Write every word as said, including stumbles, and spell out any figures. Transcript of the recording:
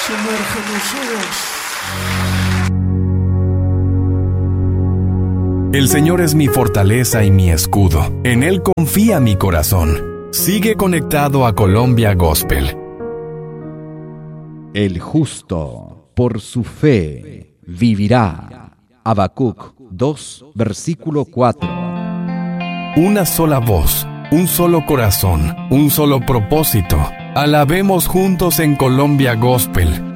Sumérgenos, Dios. El Señor es mi fortaleza y mi escudo. En Él confía mi corazón. Sigue conectado a Colombia Gospel. El justo, por su fe, vivirá. Habacuc dos, versículo cuatro. Una sola voz, un solo corazón, un solo propósito. Alabemos juntos en Colombia Gospel.